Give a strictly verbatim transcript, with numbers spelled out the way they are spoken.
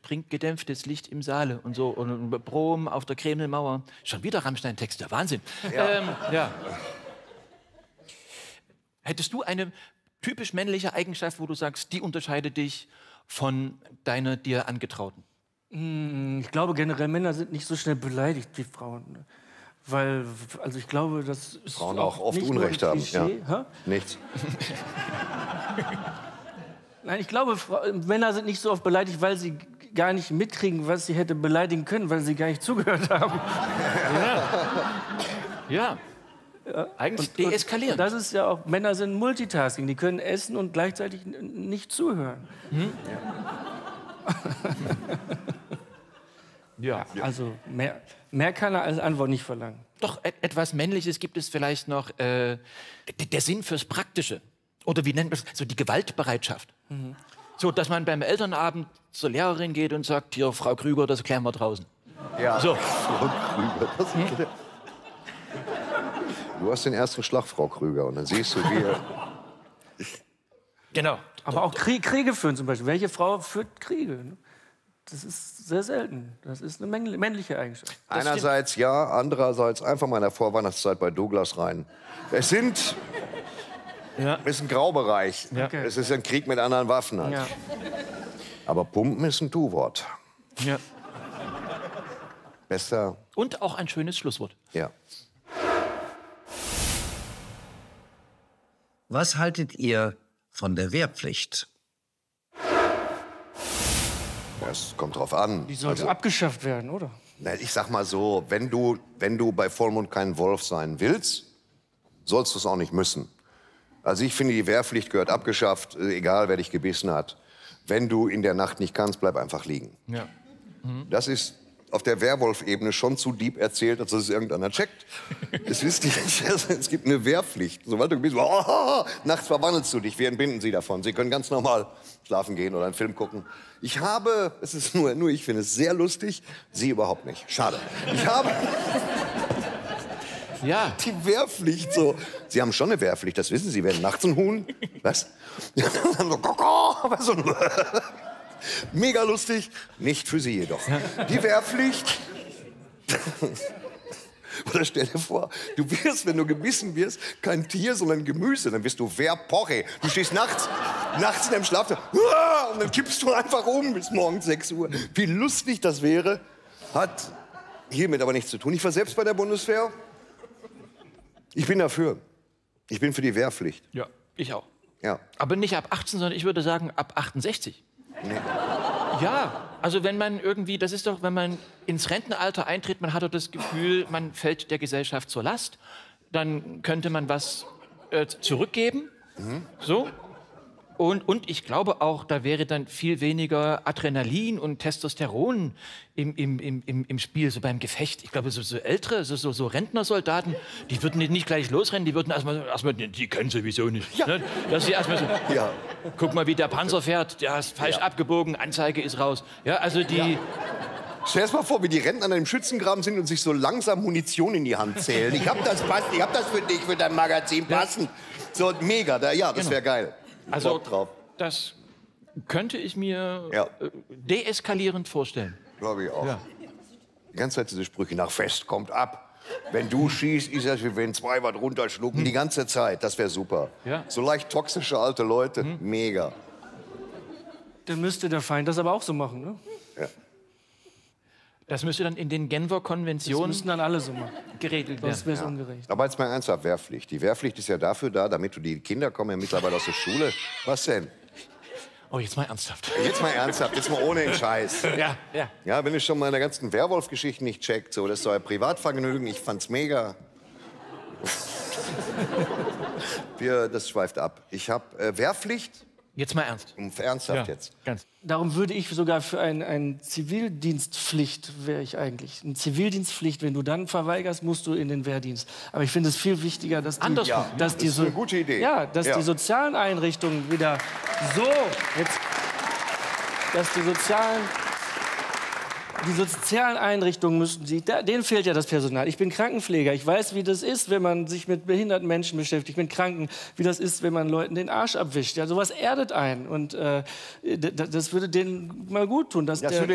bringt gedämpftes Licht im Saale und so. Und Brom auf der Kremlmauer. Schon wieder Rammstein-Text, der Wahnsinn. Ja. Ähm, ja. Hättest du eine typisch männliche Eigenschaft, wo du sagst, die unterscheidet dich von deiner dir angetrauten? Ich glaube generell, Männer sind nicht so schnell beleidigt wie Frauen. Weil, also ich glaube, das ist Frauen auch oft nicht Unrecht nur ein haben. Klischee. Ja. Hä? Nichts. Nein, ich glaube, Fra Männer sind nicht so oft beleidigt, weil sie gar nicht mitkriegen, was sie hätte beleidigen können, weil sie gar nicht zugehört haben. Ja. Ja. Ja. Eigentlich deeskalieren. Und das ist ja auch, Männer sind Multitasking, die können essen und gleichzeitig nicht zuhören. Hm? Ja. ja. Also mehr, mehr kann er als Antwort nicht verlangen. Doch, et etwas Männliches gibt es vielleicht noch, äh, der Sinn fürs Praktische. Oder wie nennt man das? So die Gewaltbereitschaft. Mhm. So, dass man beim Elternabend zur Lehrerin geht und sagt, hier, Frau Krüger, das klären wir draußen. Ja, so. Frau Krüger, das hm? ist Du hast den ersten Schlag, Frau Krüger, und dann siehst du, wie er... Genau. Aber auch Krieg, Kriege führen zum Beispiel. Welche Frau führt Kriege? Das ist sehr selten. Das ist eine männliche Eigenschaft. Das Einerseits stimmt. ja, andererseits einfach mal in der Vorweihnachtszeit bei Douglas rein. Es sind... Ja. Es ist ein Graubereich. Ja. Okay. Es ist ein Krieg mit anderen Waffen. Halt. Ja. Aber Pumpen ist ein Tu-Wort. Ja. Bester... Und auch ein schönes Schlusswort. Ja. Was haltet ihr von der Wehrpflicht? Es kommt drauf an. Die sollte also abgeschafft werden, oder? Na, ich sag mal so, wenn du, wenn du bei Vollmond kein Wolf sein willst, sollst du es auch nicht müssen. Also ich finde, die Wehrpflicht gehört abgeschafft, egal wer dich gebissen hat. Wenn du in der Nacht nicht kannst, bleib einfach liegen. Ja. Mhm. Das ist auf der Werwolf-Ebene schon zu deep erzählt, als dass es irgendeiner checkt. Es, wisst ihr, es gibt eine Wehrpflicht. Sobald du bist, oh, nachts verwandelst du dich. Wir entbinden Sie davon. Sie können ganz normal schlafen gehen oder einen Film gucken. Ich habe, es ist nur, nur ich finde es sehr lustig, Sie überhaupt nicht. Schade. Ich habe ja. die Wehrpflicht so. Sie haben schon eine Wehrpflicht, das wissen Sie. Werden nachts ein Huhn. Was? Dann so, Koko, so mega lustig, nicht für Sie jedoch. Die Wehrpflicht. Oder stell dir vor, du wirst, wenn du gebissen wirst, kein Tier, sondern Gemüse. Dann wirst du Wehrporre. Du stehst nachts, nachts in deinem Schlafzimmer und dann kippst du einfach um bis morgens sechs Uhr. Wie lustig das wäre, hat hiermit aber nichts zu tun. Ich war selbst bei der Bundeswehr. Ich bin dafür. Ich bin für die Wehrpflicht. Ja, ich auch. Ja. Aber nicht ab achtzehn, sondern ich würde sagen ab achtundsechzig. Nee. Ja, also wenn man irgendwie, das ist doch, wenn man ins Rentenalter eintritt, man hat doch das Gefühl, man fällt der Gesellschaft zur Last, dann könnte man was äh, zurückgeben, mhm. so. Und, und ich glaube auch, da wäre dann viel weniger Adrenalin und Testosteron im, im, im, im Spiel, so beim Gefecht. Ich glaube, so, so ältere, so, so, so Rentnersoldaten, die würden nicht gleich losrennen, die würden erstmal, erstmal die können sowieso nicht. Ja. Ne? Dass sie erstmal so, ja. Guck mal, wie der Panzer fährt, der ist falsch ja. abgebogen, Anzeige ist raus. Ja, also die... Ja. Stell dir mal vor, wie die Rentner an einem Schützengraben sind und sich so langsam Munition in die Hand zählen. Ich hab das passend, ich hab das für dich, für dein Magazin passend. So, mega, da, ja, das genau. wäre geil. Also, drauf. Das könnte ich mir ja. äh, deeskalierend vorstellen. Glaube ich auch. Ja. Die ganze Zeit diese Sprüche, nach Fest kommt ab. Wenn du schießt, ist es wie wenn zwei was runterschlucken. Hm. Die ganze Zeit, das wäre super. Ja. So leicht toxische alte Leute, hm. mega. Dann müsste der Feind das aber auch so machen, ne? Ja. Das müsste dann in den Genfer Konventionen... Das müssen dann alle so machen. Geregelt werden. Das wäre ja. ungerecht. Aber jetzt mal ernsthaft, Wehrpflicht. Die Wehrpflicht ist ja dafür da, damit du die Kinder kommen ja mittlerweile aus der Schule. Was denn? Oh, jetzt mal ernsthaft. Jetzt mal ernsthaft, jetzt mal ohne den Scheiß. Ja, ja. Ja, wenn ihr schon meine ganzen Werwolf-Geschichten nicht checkt, so, das ist euer Privatvergnügen, ich fand's mega. Wir, das schweift ab. Ich hab äh, Wehrpflicht. Jetzt mal ernst. Um, ernsthaft ja, jetzt. Ganz. Darum würde ich sogar für ein, ein Zivildienstpflicht wäre ich eigentlich. Eine Zivildienstpflicht, wenn du dann verweigerst, musst du in den Wehrdienst. Aber ich finde es viel wichtiger, dass die, Andersrum. Ja, dass das die ist so, eine gute Idee. Ja, dass ja. die sozialen Einrichtungen wieder so jetzt, dass die sozialen Die sozialen Einrichtungen müssen sie, da, denen fehlt ja das Personal. Ich bin Krankenpfleger. Ich weiß, wie das ist, wenn man sich mit behinderten Menschen beschäftigt. Ich bin Kranken, wie das ist, wenn man Leuten den Arsch abwischt. Ja, sowas erdet einen. Und äh, das würde denen mal gut tun. Dass das der, würde